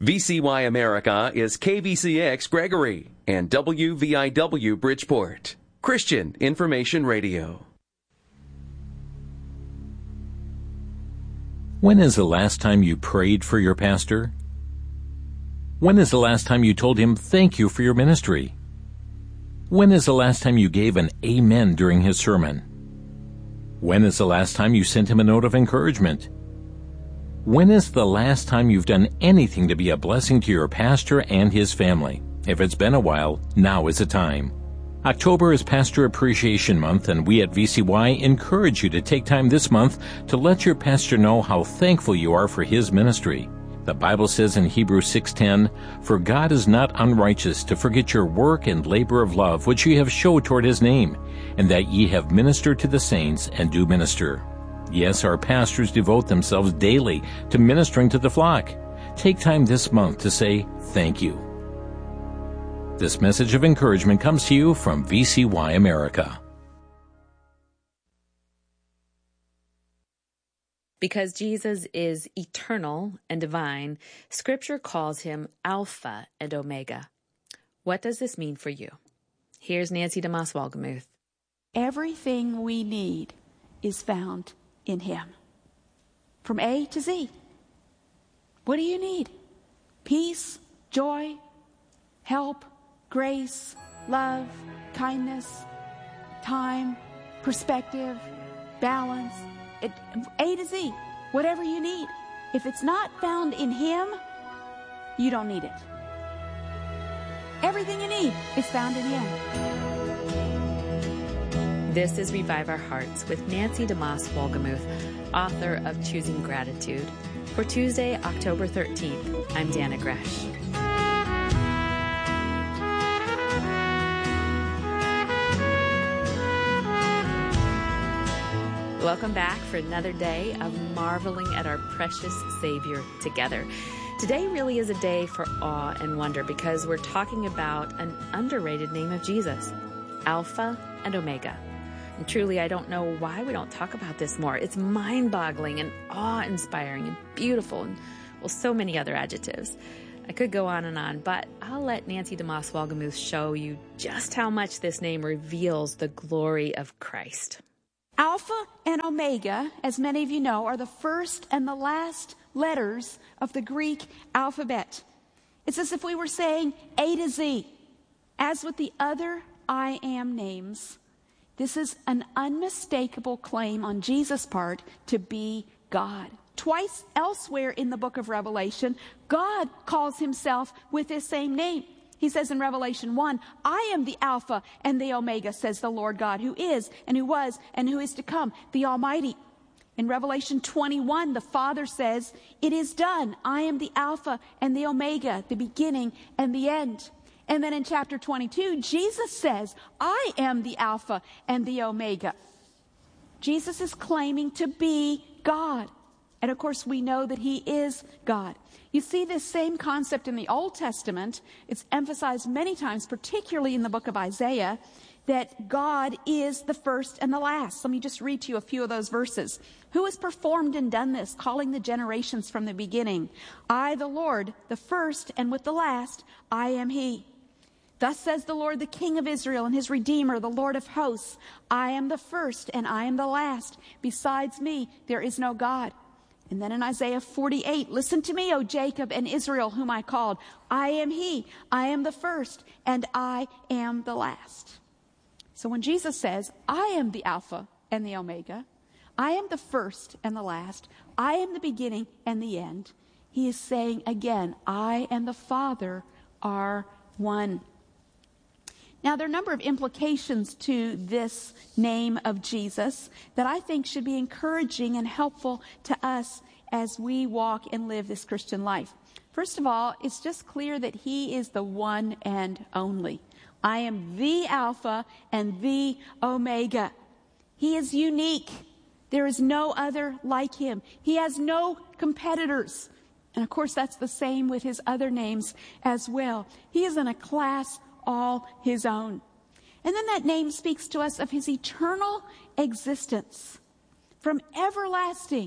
VCY America is KVCX Gregory and WVIW Bridgeport. Christian Information Radio. When is the last time you prayed for your pastor? When is the last time you told him thank you for your ministry? When is the last time you gave an amen during his sermon? When is the last time you sent him a note of encouragement? When is the last time you've done anything to be a blessing to your pastor and his family? If it's been a while, now is the time. October is Pastor Appreciation Month, and we at VCY encourage you to take time this month to let your pastor know how thankful you are for his ministry. The Bible says in Hebrews 6:10, "For God is not unrighteous to forget your work and labor of love which ye have showed toward his name, and that ye have ministered to the saints and do minister." Yes, our pastors devote themselves daily to ministering to the flock. Take time this month to say thank you. This message of encouragement comes to you from VCY America. Because Jesus is eternal and divine, Scripture calls him Alpha and Omega. What does this mean for you? Here's Nancy DeMoss Wolgemuth. Everything we need is found in him. From A to Z. What do you need? Peace, joy, help, grace, love, kindness, time, perspective, balance. A to Z. Whatever you need. If it's not found in him, you don't need it. Everything you need is found in him. This is Revive Our Hearts with Nancy DeMoss Wolgemuth, author of Choosing Gratitude. For Tuesday, October 13th, I'm Dana Gresh. Welcome back for another day of marveling at our precious Savior together. Today really is a day for awe and wonder because we're talking about an underrated name of Jesus, Alpha and Omega. And truly, I don't know why we don't talk about this more. It's mind-boggling and awe-inspiring and beautiful and, well, so many other adjectives. I could go on, but I'll let Nancy DeMoss Wolgemuth show you just how much this name reveals the glory of Christ. Alpha and Omega, as many of you know, are the first and the last letters of the Greek alphabet. It's as if we were saying A to Z. As with the other I am names, this is an unmistakable claim on Jesus' part to be God. Twice elsewhere in the book of Revelation, God calls himself with this same name. He says in Revelation 1, "I am the Alpha and the Omega, says the Lord God, who is and who was and who is to come, the Almighty." In Revelation 21, the Father says, "It is done. I am the Alpha and the Omega, the beginning and the end." And then in chapter 22, Jesus says, "I am the Alpha and the Omega." Jesus is claiming to be God. And of course, we know that he is God. You see this same concept in the Old Testament. It's emphasized many times, particularly in the book of Isaiah, that God is the first and the last. Let me just read to you a few of those verses. "Who has performed and done this, calling the generations from the beginning? I, the Lord, the first, and with the last, I am he. Thus says the Lord, the King of Israel and his Redeemer, the Lord of hosts. I am the first and I am the last. Besides me, there is no God." And then in Isaiah 48, "Listen to me, O Jacob and Israel, whom I called. I am he. I am the first and I am the last." So when Jesus says, "I am the Alpha and the Omega, I am the first and the last, I am the beginning and the end," he is saying again, I and the Father are one. Now, there are a number of implications to this name of Jesus that I think should be encouraging and helpful to us as we walk and live this Christian life. First of all, it's just clear that he is the one and only. I am the Alpha and the Omega. He is unique. There is no other like him. He has no competitors. And of course, that's the same with his other names as well. He is in a class all his own. And then that name speaks to us of his eternal existence. From everlasting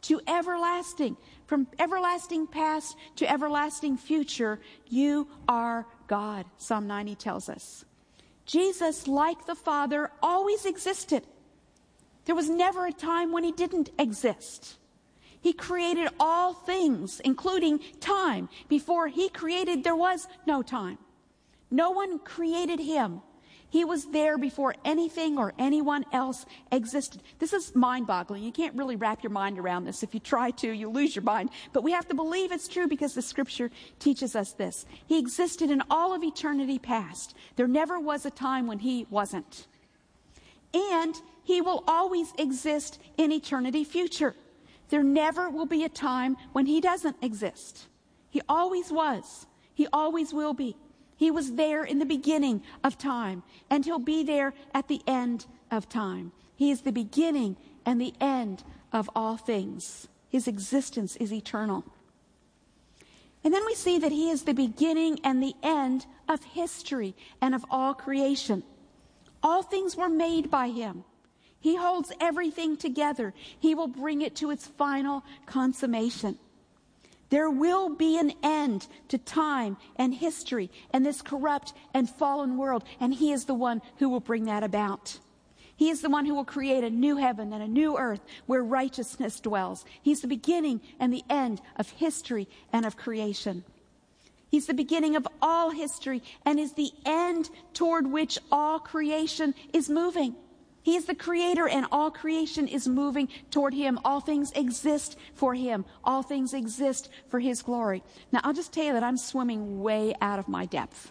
to everlasting. From everlasting past to everlasting future, you are God, Psalm 90 tells us. Jesus, like the Father, always existed. There was never a time when he didn't exist. He created all things, including time. Before he created, there was no time. No one created him. He was there before anything or anyone else existed. This is mind-boggling. You can't really wrap your mind around this. If you try to, you lose your mind. But we have to believe it's true because the Scripture teaches us this. He existed in all of eternity past. There never was a time when he wasn't. And he will always exist in eternity future. There never will be a time when he doesn't exist. He always was. He always will be. He was there in the beginning of time, and he'll be there at the end of time. He is the beginning and the end of all things. His existence is eternal. And then we see that he is the beginning and the end of history and of all creation. All things were made by him. He holds everything together. He will bring it to its final consummation. There will be an end to time and history and this corrupt and fallen world, and he is the one who will bring that about. He is the one who will create a new heaven and a new earth where righteousness dwells. He's the beginning and the end of history and of creation. He's the beginning of all history and is the end toward which all creation is moving. He is the creator and all creation is moving toward him. All things exist for him. All things exist for his glory. Now, I'll just tell you that I'm swimming way out of my depth.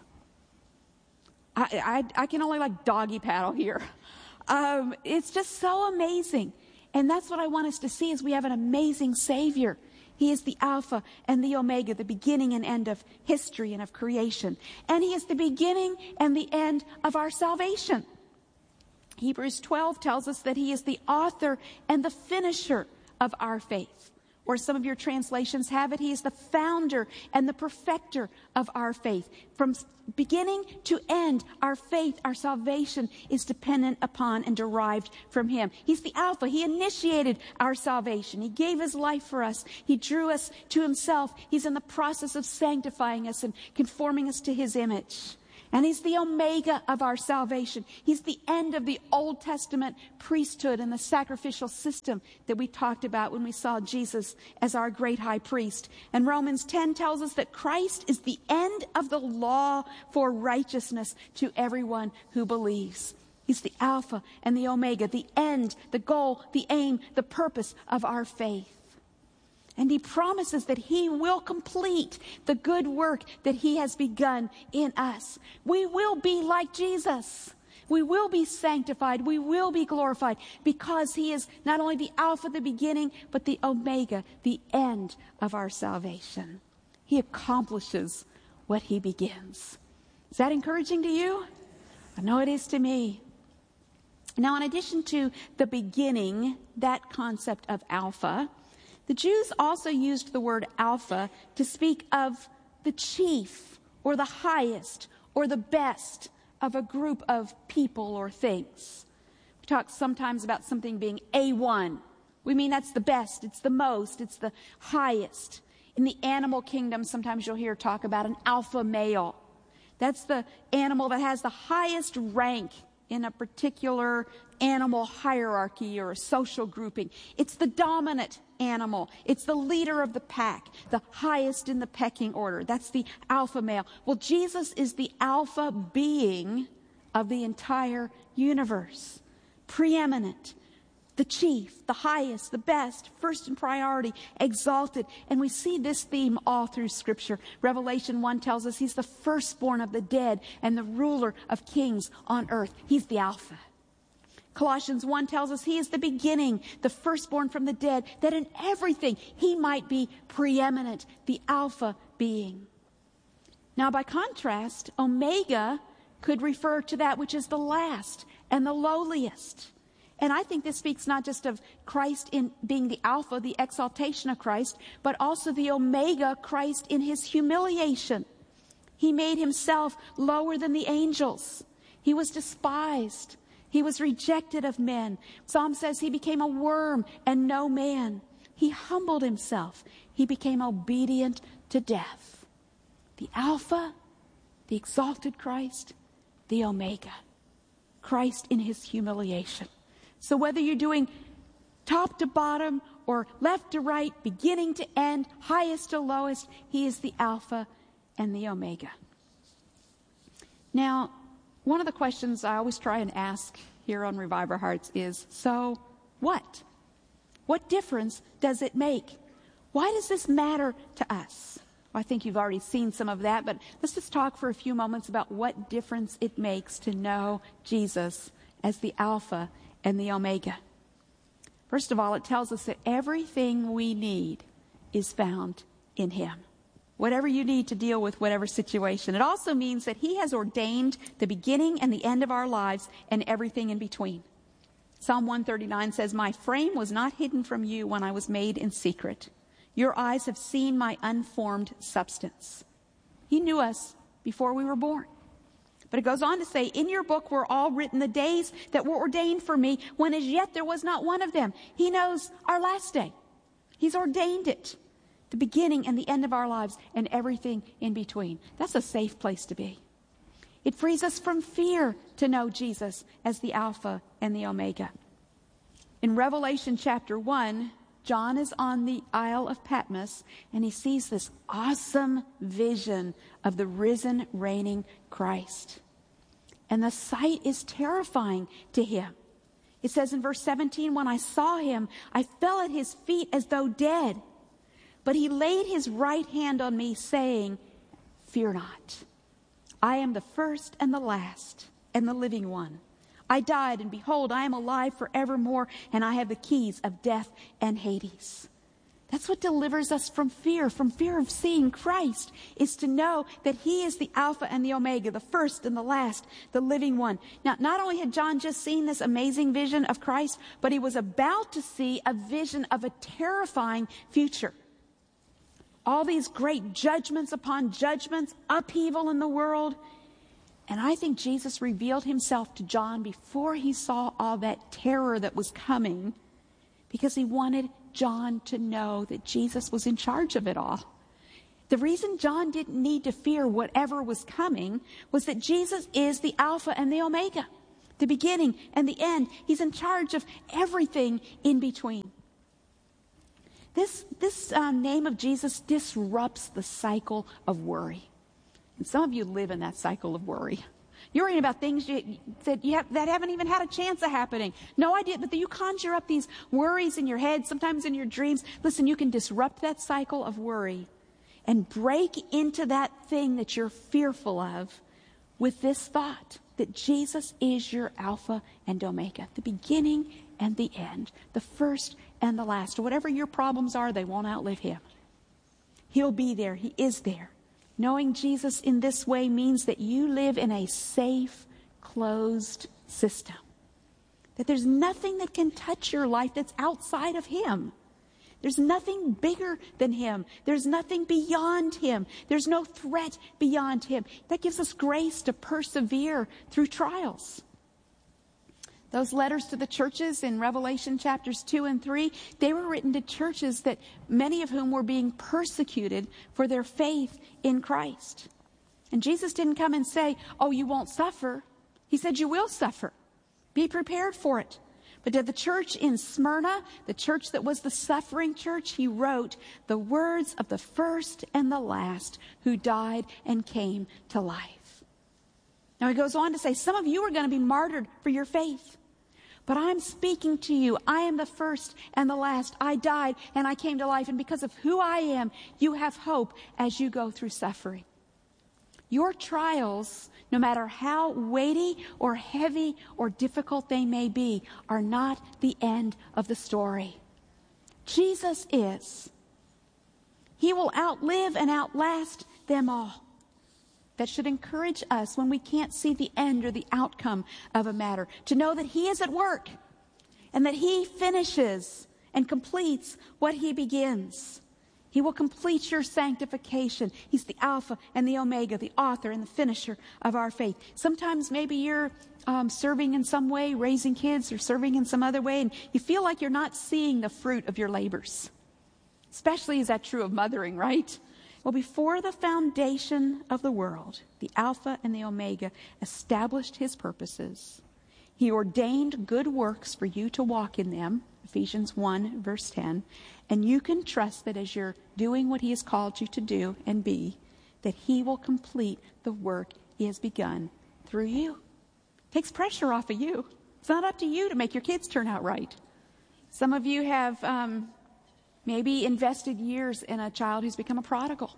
I can only doggy paddle here. It's just so amazing. And that's what I want us to see is we have an amazing Savior. He is the Alpha and the Omega, the beginning and end of history and of creation. And he is the beginning and the end of our salvation. Hebrews 12 tells us that he is the author and the finisher of our faith. Or some of your translations have it, he is the founder and the perfecter of our faith. From beginning to end, our faith, our salvation is dependent upon and derived from him. He's the Alpha. He initiated our salvation. He gave his life for us. He drew us to himself. He's in the process of sanctifying us and conforming us to his image. And he's the Omega of our salvation. He's the end of the Old Testament priesthood and the sacrificial system that we talked about when we saw Jesus as our great high priest. And Romans 10 tells us that Christ is the end of the law for righteousness to everyone who believes. He's the Alpha and the Omega, the end, the goal, the aim, the purpose of our faith. And he promises that he will complete the good work that he has begun in us. We will be like Jesus. We will be sanctified. We will be glorified because he is not only the Alpha, the beginning, but the Omega, the end of our salvation. He accomplishes what he begins. Is that encouraging to you? I know it is to me. Now, in addition to the beginning, that concept of Alpha, the Jews also used the word Alpha to speak of the chief or the highest or the best of a group of people or things. We talk sometimes about something being A1. We mean that's the best, it's the most, it's the highest. In the animal kingdom, sometimes you'll hear talk about an alpha male. That's the animal that has the highest rank in a particular animal hierarchy or a social grouping. It's the dominant animal. It's the leader of the pack, the highest in the pecking order. That's the alpha male. Well, Jesus is the alpha being of the entire universe. Preeminent, the chief, the highest, the best, first in priority, exalted. And we see this theme all through Scripture. Revelation 1 tells us he's the firstborn of the dead and the ruler of kings on earth. He's the Alpha. Colossians 1 tells us he is the beginning, the firstborn from the dead, that in everything he might be preeminent, the Alpha being. Now, by contrast, Omega could refer to that which is the last and the lowliest. And I think this speaks not just of Christ in being the Alpha, the exaltation of Christ, but also the Omega, Christ in his humiliation. He made himself lower than the angels. He was despised. He was rejected of men. Psalm says he became a worm and no man. He humbled himself. He became obedient to death. The Alpha, the exalted Christ, the Omega. Christ in his humiliation. So whether you're doing top to bottom or left to right, beginning to end, highest to lowest, he is the Alpha and the Omega. Now, one of the questions I always try and ask here on Revive Our Hearts is, so what? What difference does it make? Why does this matter to us? Well, I think you've already seen some of that, but let's just talk for a few moments about what difference it makes to know Jesus as the Alpha and the Omega. First of all, it tells us that everything we need is found in him. Whatever you need to deal with whatever situation. It also means that he has ordained the beginning and the end of our lives and everything in between. Psalm 139 says, "My frame was not hidden from you when I was made in secret. Your eyes have seen my unformed substance." He knew us before we were born. But it goes on to say, "In your book were all written the days that were ordained for me, when as yet there was not one of them." He knows our last day. He's ordained it. The beginning and the end of our lives and everything in between. That's a safe place to be. It frees us from fear to know Jesus as the Alpha and the Omega. In Revelation chapter 1, John is on the Isle of Patmos and he sees this awesome vision of the risen, reigning Christ. And the sight is terrifying to him. It says in verse 17, "When I saw him, I fell at his feet as though dead. But he laid his right hand on me, saying, 'Fear not. I am the first and the last and the living one. I died, and behold, I am alive forevermore, and I have the keys of death and Hades.'" That's what delivers us from fear of seeing Christ, is to know that he is the Alpha and the Omega, the first and the last, the living one. Now, not only had John just seen this amazing vision of Christ, but he was about to see a vision of a terrifying future. All these great judgments upon judgments, upheaval in the world. And I think Jesus revealed himself to John before he saw all that terror that was coming, because he wanted John to know that Jesus was in charge of it all. The reason John didn't need to fear whatever was coming was that Jesus is the Alpha and the Omega, the beginning and the end. He's in charge of everything in between. This name of Jesus disrupts the cycle of worry. And some of you live in that cycle of worry. You're worrying about things that haven't even had a chance of happening. No idea, but you conjure up these worries in your head, sometimes in your dreams. Listen, you can disrupt that cycle of worry and break into that thing that you're fearful of with this thought that Jesus is your Alpha and Omega, the beginning and the end, the first and the last. Whatever your problems are, they won't outlive him. He'll be there. He is there. Knowing Jesus in this way means that you live in a safe, closed system. That there's nothing that can touch your life that's outside of him. There's nothing bigger than him. There's nothing beyond him. There's no threat beyond him. That gives us grace to persevere through trials. Those letters to the churches in Revelation chapters 2 and 3, they were written to churches that many of whom were being persecuted for their faith in Christ. And Jesus didn't come and say, "Oh, you won't suffer." He said, "You will suffer. Be prepared for it." But to the church in Smyrna, the church that was the suffering church, he wrote the words of the first and the last who died and came to life. Now he goes on to say, some of you are going to be martyred for your faith. But I'm speaking to you. I am the first and the last. I died and I came to life. And because of who I am, you have hope as you go through suffering. Your trials, no matter how weighty or heavy or difficult they may be, are not the end of the story. Jesus is. He will outlive and outlast them all. That should encourage us when we can't see the end or the outcome of a matter, to know that he is at work and that he finishes and completes what he begins. He will complete your sanctification. He's the Alpha and the Omega, the author and the finisher of our faith. Sometimes maybe you're serving in some way, raising kids or serving in some other way, and you feel like you're not seeing the fruit of your labors. Especially is that true of mothering, right? Well, before the foundation of the world, the Alpha and the Omega established his purposes. He ordained good works for you to walk in them, Ephesians 1, verse 10. And you can trust that as you're doing what he has called you to do and be, that he will complete the work he has begun through you. Takes pressure off of you. It's not up to you to make your kids turn out right. Some of you have maybe invested years in a child who's become a prodigal.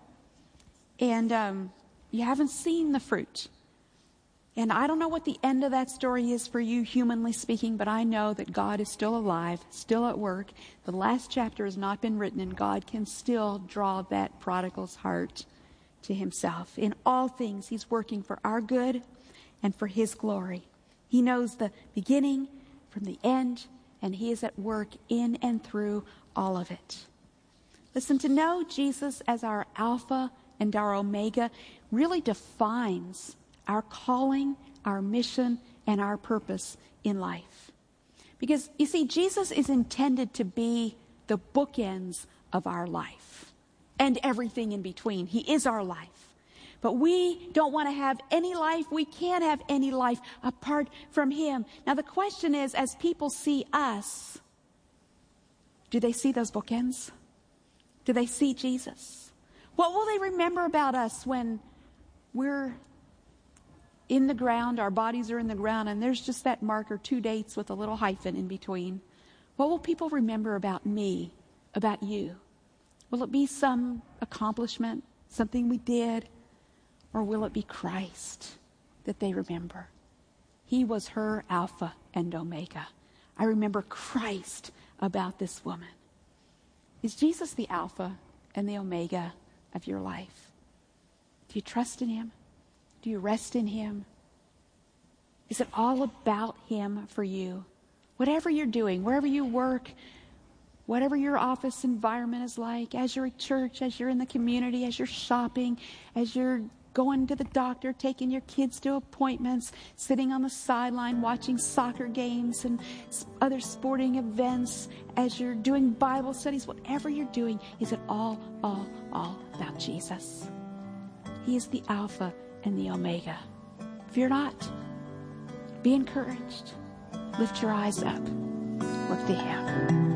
And you haven't seen the fruit. And I don't know what the end of that story is for you, humanly speaking, but I know that God is still alive, still at work. The last chapter has not been written, and God can still draw that prodigal's heart to himself. In all things, he's working for our good and for his glory. He knows the beginning from the end, and he is at work in and through all of it. Listen, to know Jesus as our Alpha and our Omega really defines our calling, our mission, and our purpose in life. Because, you see, Jesus is intended to be the bookends of our life and everything in between. He is our life. But we don't want to have any life. We can't have any life apart from him. Now, the question is, as people see us, do they see those bookends? Do they see Jesus? What will they remember about us when we're in the ground, our bodies are in the ground, and there's just that marker, 2 dates with a little hyphen in between? What will people remember about me, about you? Will it be some accomplishment, something we did? Or will it be Christ that they remember? He was her Alpha and Omega. I remember Christ about this woman. Is Jesus the Alpha and the Omega of your life? Do you trust in him? Do you rest in him? Is it all about him for you? Whatever you're doing, wherever you work, whatever your office environment is like, as you're at church, as you're in the community, as you're shopping, as you're going to the doctor, taking your kids to appointments, sitting on the sideline watching soccer games and other sporting events, as you're doing Bible studies, whatever you're doing, is it all about Jesus? He is the Alpha and the Omega. Fear not. Be encouraged. Lift your eyes up. Look to him.